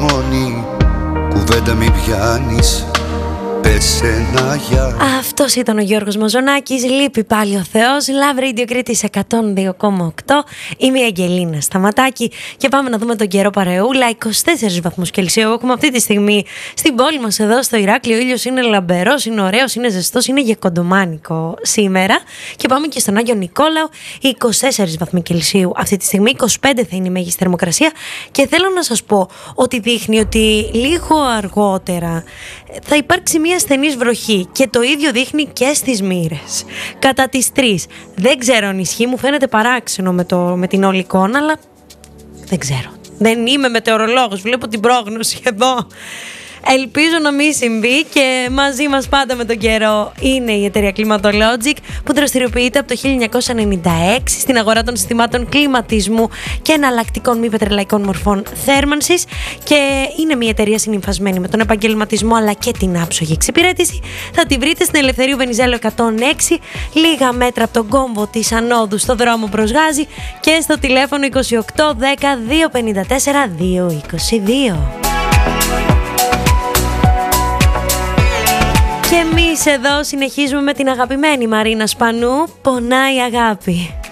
μόνη, κουβέντα μη πιάνεις, πες ένα γεια. Αυτός ήταν ο Γιώργος Μαζονάκης. Λείπει πάλι ο Θεός. Love Radio Κρήτης 102,8. Είμαι η Αγγελίνα Σταματάκη και πάμε να δούμε τον καιρό παρεούλα. 24 βαθμούς Κελσίου έχουμε αυτή τη στιγμή στην πόλη μας εδώ στο Ηράκλειο. Ο ήλιος είναι λαμπερός, είναι ωραίος, είναι ζεστός, είναι γεκοντομάνικο σήμερα. Και πάμε και στον Άγιο Νικόλαο. 24 βαθμοί Κελσίου αυτή τη στιγμή. 25 θα είναι η μέγιστη θερμοκρασία. Και θέλω να σας πω ότι δείχνει ότι λίγο αργότερα θα υπάρξει μια στενής βροχή και το ίδιο δείχνει και στις Μοίρες κατά τις 3. Δεν ξέρω αν ισχύει, μου φαίνεται παράξενο με την όλη εικόνα, αλλά δεν ξέρω. Δεν είμαι μετεωρολόγος, βλέπω την πρόγνωση εδώ. Ελπίζω να μην συμβεί και μαζί μας πάντα με τον καιρό είναι η εταιρεία Climatologic που δραστηριοποιείται από το 1996 στην αγορά των συστημάτων κλιματισμού και εναλλακτικών μη πετρελαϊκών μορφών θέρμανσης και είναι μια εταιρεία συνυμφασμένη με τον επαγγελματισμό αλλά και την άψογη εξυπηρέτηση. Θα τη βρείτε στην Ελευθερίου Βενιζέλου 106, λίγα μέτρα από τον κόμβο της Ανόδου στο δρόμο προς Γάζη και στο τηλέφωνο 28 10 254 222. Και εμείς εδώ συνεχίζουμε με την αγαπημένη Μαρίνα Σπανού, «Πονάει η αγάπη».